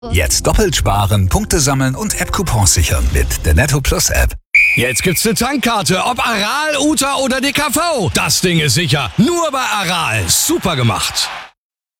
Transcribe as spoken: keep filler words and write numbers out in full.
Jetzt doppelt sparen, Punkte sammeln und App-Coupons sichern mit der Netto Plus App. Jetzt gibt's eine Tankkarte, ob Aral, Uta oder D K V. Das Ding ist sicher. Nur bei Aral. Super gemacht.